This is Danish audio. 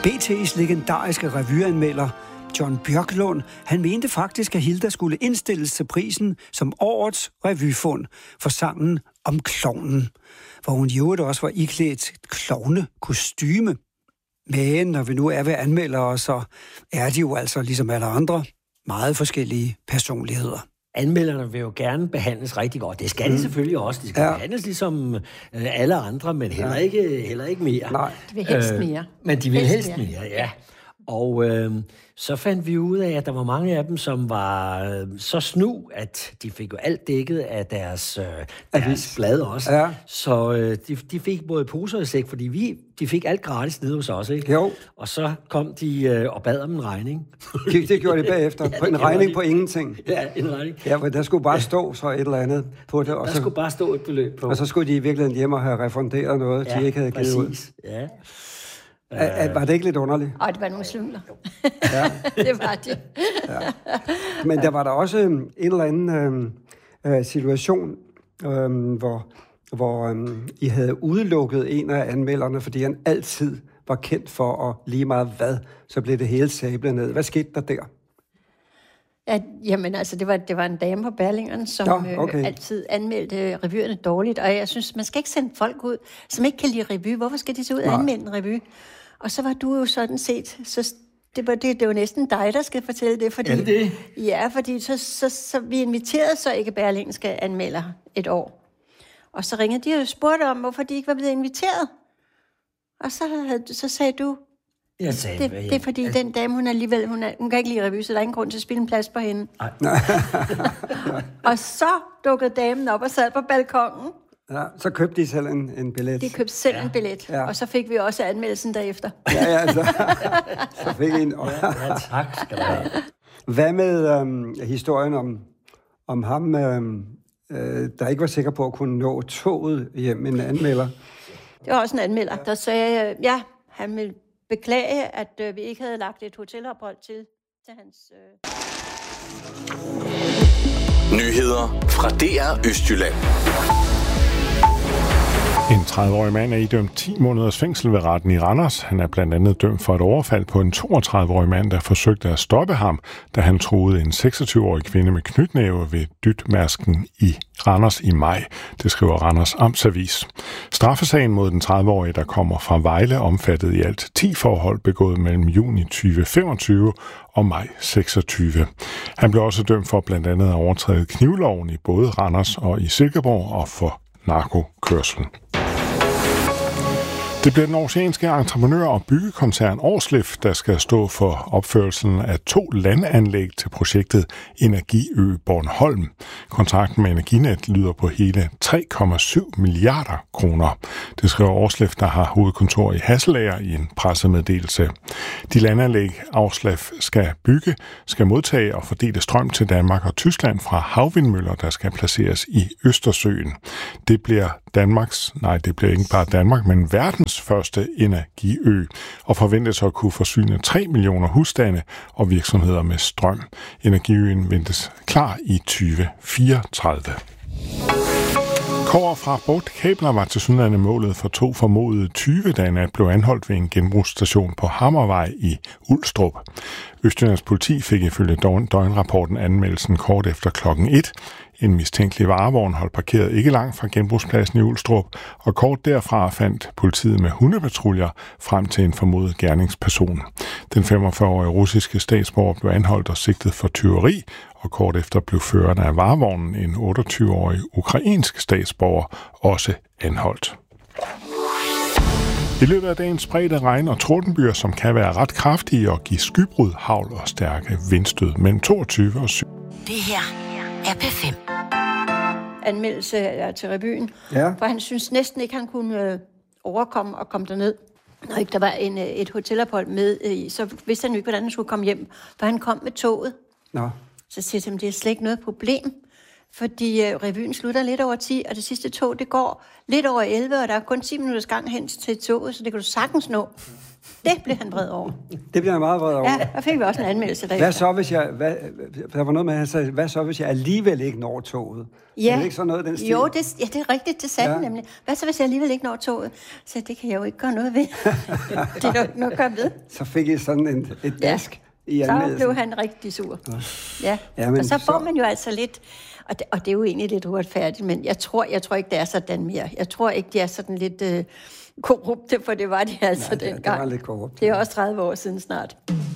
BT's legendariske revyanmelder John Bjørklund, han mente faktisk, at Hilda skulle indstilles til prisen som årets revyfund for sangen om klovnen, hvor hun i øvrigt også var iklædt klovnekostyme. Men når vi nu er ved anmeldere, så er de jo altså ligesom alle andre meget forskellige personligheder. Anmelderne vil jo gerne behandles rigtig godt. Det skal de selvfølgelig også. De skal behandles ligesom alle andre, men heller ikke mere. Nej. De vil helst mere. Men de vil helst mere, ja. Og så fandt vi ud af, at der var mange af dem, som var så snu, at de fik jo alt dækket af deres blad også. Ja. Så de fik både poser og sæk, fordi de fik alt gratis nede hos os, ikke? Jo. Og så kom de og bad om en regning. Det gjorde de bagefter. Ja, en regning på ingenting. Ja, en regning. Ja, for der skulle bare stå så et eller andet på det. Og der skulle bare stå et beløb på. Og så skulle de i virkeligheden hjem og have refunderet noget, de ikke havde givet ud. Ja. Var det ikke lidt underligt? Det var nogle slyngler. Ja. Det var det. Ja. Men der var der også en eller anden situation, hvor I havde udelukket en af anmelderne, fordi han altid var kendt for at lige meget hvad, så blev det hele sablet ned. Hvad skete der der? Ja, jamen altså, det var en dame på Berlingeren, som altid anmeldte revyerne dårligt, og jeg synes, man skal ikke sende folk ud, som ikke kan lide revy. Hvorfor skal de så ud og anmelde en revy? Og så var du jo sådan set, så det var næsten dig, der skal fortælle det, fordi fordi så vi inviterede så ikke berlingske anmelder et år. Og så ringede de og spurgte om, hvorfor de ikke var blevet inviteret. Og så sagde du, det er fordi den dame, hun kan ikke lide revy, så der er ingen grund til at spille en plads på hende. Og så dukkede damen op og sad på balkongen. Ja, så købte de selv en billet. De købte selv en billet, og så fik vi også anmeldelsen derefter. Så fik I en... Ja, tak skal du have. Hvad med historien om ham, der ikke var sikker på at kunne nå toget hjem, en anmelder? Det var også en anmelder, der sagde, han ville beklage, at vi ikke havde lagt et hotelophold til hans... Nyheder fra DR Østjylland. En 30-årig mand er idømt 10 måneders fængsel ved retten i Randers. Han er blandt andet dømt for et overfald på en 32-årig mand, der forsøgte at stoppe ham, da han truede en 26-årig kvinde med knytnæve ved Dytmærsken i Randers i maj. Det skriver Randers Amtsavis. Straffesagen mod den 30-årige, der kommer fra Vejle, omfattede i alt 10 forhold begået mellem juni 2025 og maj 26. Han blev også dømt for blandt andet at overtræde knivloven i både Randers og i Silkeborg og for narkokørsel. Det bliver den aarhusianske entreprenør og byggekoncern Aarsleff, der skal stå for opførelsen af 2 landanlæg til projektet Energiø Bornholm. Kontrakten med Energinet lyder på hele 3,7 milliarder kroner. Det skriver Aarsleff, der har hovedkontor i Hasselager, i en pressemeddelelse. De landanlæg, Aarsleff skal bygge, skal modtage og fordele strøm til Danmark og Tyskland fra havvindmøller, der skal placeres i Østersøen. Det bliver ikke bare Danmark, men verdens første energiø, og forventes at kunne forsyne 3 millioner husstande og virksomheder med strøm. Energiøen ventes klar i 2034. Kobber fra brugte kabler var tilsyneladende målet for 2 formodede tyve, da en nat blev anholdt ved en genbrugsstation på Hammervej i Ulstrup. Østjyllands politi fik ifølge døgnrapporten anmeldelsen kort efter klokken 1. En mistænkelig varevogn holdt parkeret ikke langt fra genbrugspladsen i Ulstrup, og kort derfra fandt politiet med hundepatruljer frem til en formodet gerningsperson. Den 45-årige russiske statsborger blev anholdt og sigtet for tyveri, og kort efter blev føreren af varevognen, en 28-årig ukrainsk statsborger, også anholdt. I løbet af dagen spredte regn- og tordenbyer, som kan være ret kraftige og give skybrud, hagl og stærke vindstød mellem 22 og 7. Det her er P5. Anmeldelse til revyen, for han synes næsten ikke, han kunne overkomme og komme derned. Når ikke der var et hotelophold med i, så vidste han jo ikke, hvordan han skulle komme hjem, for han kom med toget. Nå. Så siger han, det er slet ikke noget problem. fordi revyen slutter lidt over 10, og det sidste tog, det går lidt over 11, og der er kun 10 minutters gang hen til toget, så det kan du sagtens nå. Det blev han vred over. Det bliver han meget vred over. Ja, der fik vi også en anmeldelse derefter. Hvad så, hvis der var noget med, han sagde, hvad så, hvis jeg alligevel ikke når toget? Ja. Er det ikke sådan noget, den stil? Jo, det er rigtigt, det sagde han nemlig. Hvad så, hvis jeg alligevel ikke når toget? Så det kan jeg jo ikke gøre noget ved. Det er jo ikke noget at gøre ved. Så fik I sådan et dask i anmeldelsen. Så blev han rigtig sur. Ja, og så får man jo altså lidt... Og det er jo egentlig lidt uretfærdigt, men jeg tror ikke, det er sådan mere. Jeg tror ikke, de er sådan lidt korrupte, for det var de altså dengang. Det var lidt korrupte. Det er også 30 år siden snart.